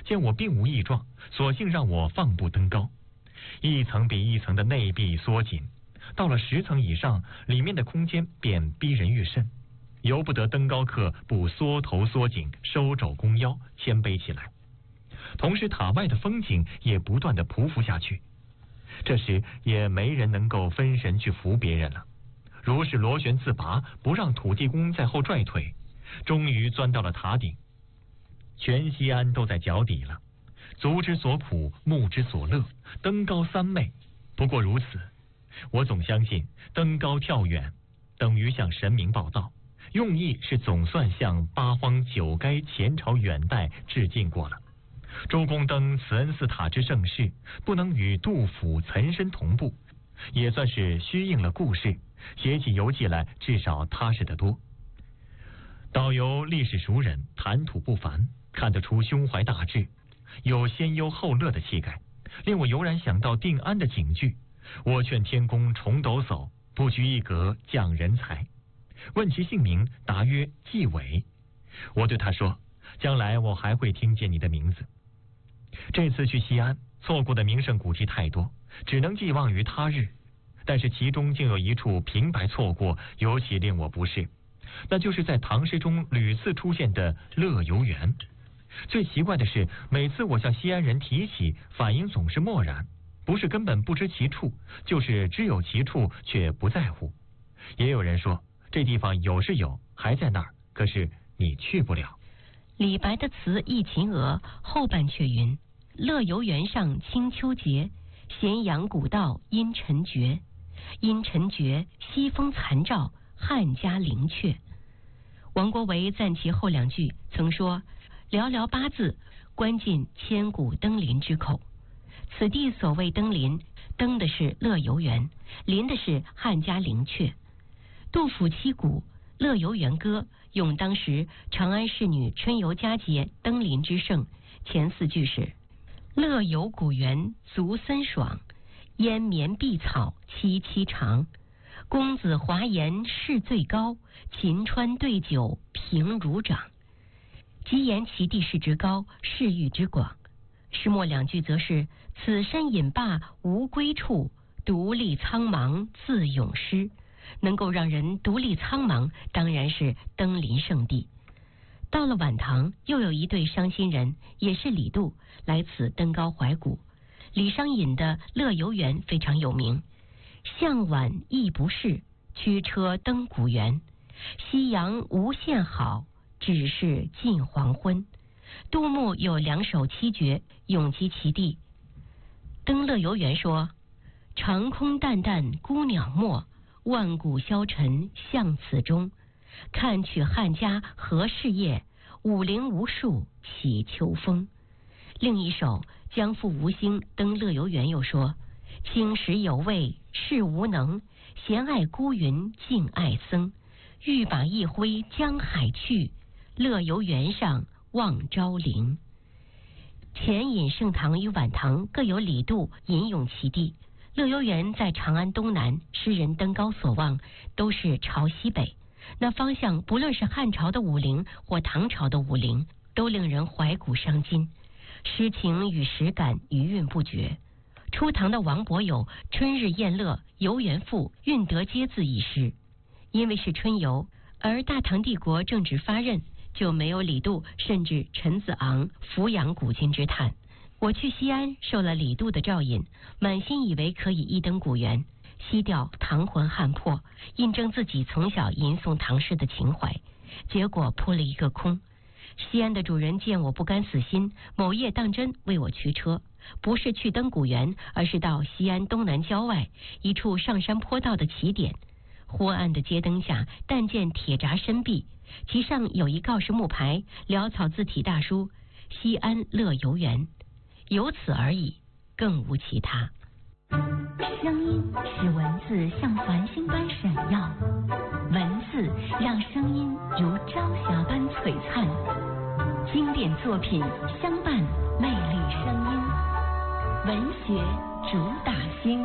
见我并无异状，索性让我放步登高。一层比一层的内壁缩紧，到了10层以上，里面的空间便逼人愈甚，由不得登高客不缩头缩颈，收肘弓腰，谦卑起来。同时塔外的风景也不断地匍匐下去，这时也没人能够分神去扶别人了，如是螺旋自拔，不让土地公在后拽腿，终于钻到了塔顶。全西安都在脚底了，足之所苦，目之所乐，登高三昧，不过如此。我总相信登高跳远等于向神明报道，用意是总算向八荒九垓前朝远代致敬过了。周公登慈恩寺塔之盛世，不能与杜甫岑参同步，也算是虚应了故事，写起游记来至少踏实得多。导游历史熟人，谈吐不凡，看得出胸怀大志，有先忧后乐的气概，令我油然想到定安的警句：我劝天公重抖擞，不拘一格降人才。问其姓名，答曰纪伟。我对他说，将来我还会听见你的名字。这次去西安，错过的名胜古迹太多，只能寄望于他日。但是其中竟有一处平白错过，尤其令我不适，那就是在唐诗中屡次出现的乐游原。最奇怪的是，每次我向西安人提起，反应总是漠然，不是根本不知其处，就是知有其处却不在乎。也有人说，这地方有是有，还在那儿，可是你去不了。 李白的词《忆秦娥》后半阙云：乐游原上清秋节，咸阳古道阴沉绝。阴沉绝，西风残照，汉家陵阙。王国维赞其后2句曾说：寥寥8字，关进千古登临之口。此地所谓登临，登的是乐游原，临的是汉家陵阙。杜甫七古《乐游原歌》用当时长安仕女春游佳节登临之盛，前4句是：乐游古原足森爽，烟绵碧草萋萋长。公子华言士最高，秦川对酒平如掌。即言其地势之高，视域之广。诗末2句则是：此身饮罢无归处，独立苍茫自咏诗。能够让人独立苍茫，当然是登临圣地。到了晚唐，又有一对伤心人，也是李杜，来此登高怀古。李商隐的《乐游原》非常有名：向晚意不适，驱车登古原。夕阳无限好，只是近黄昏。杜牧有2首7绝，咏及其地。登乐游原说：长空淡淡孤鸟没，万古消沉向此中。看取汉家何事业，武陵无数起秋风。另一首将复无心登乐游原又说：青史有味事无能，闲爱孤云敬爱僧。欲把一挥江海去，乐游原上望昭陵。前引盛唐与晚唐各有李杜吟咏其地。乐游原在长安东南，诗人登高所望都是朝西北，那方向不论是汉朝的武陵或唐朝的武陵，都令人怀古伤今，诗情与实感余韵不绝。初唐的王勃有《春日宴乐游原赋》，韵得皆字一诗。因为是春游，而大唐帝国正值发轫，就没有李杜甚至陈子昂俯仰古今之叹。我去西安受了李杜的照引，满心以为可以一登古原，吸掉唐魂汉魄，印证自己从小吟诵唐诗的情怀，结果扑了一个空。西安的主人见我不甘死心，某夜当真为我驱车，不是去登古原，而是到西安东南郊外一处上山坡道的起点。昏暗的街灯下，但见铁闸深壁，其上有一告示木牌，潦草字体大书：西安乐游原。有此而已，更无其他。 声音使文字像繁星般闪耀，文字让声音如朝霞般璀璨。经典作品相伴，魅力声音，文学主打星。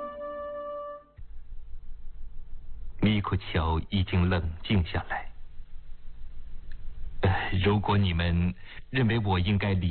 米库乔已经冷静下来。如果你们认为我应该离